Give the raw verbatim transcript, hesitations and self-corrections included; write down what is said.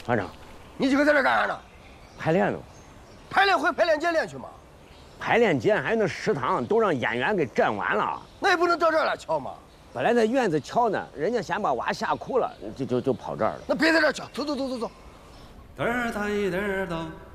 团长， 你今个在这干啥呢？ 排练呢。 排练回排练间练去嘛。 排练间还有那食堂都让演员给占完了。 那也不能到这儿来瞧嘛。 本来在院子瞧呢，人家先把娃吓哭了，就就就跑这儿了。 那别在这儿瞧，走走走走走。 嘚儿哒一嘚儿咚，